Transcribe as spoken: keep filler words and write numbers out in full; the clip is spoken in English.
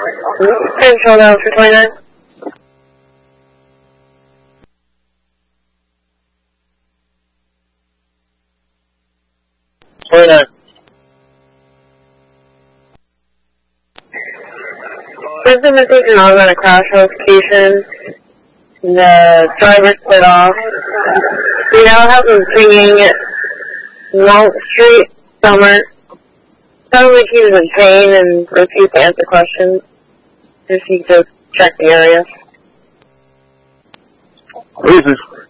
Control now for twenty-nine. twenty-nine. There's a message and all on a crash notification. The driver split off. We now have him singing Wall Street Summer. Sounds like he was in pain and refused to answer questions. Just he just check the area. Who is this?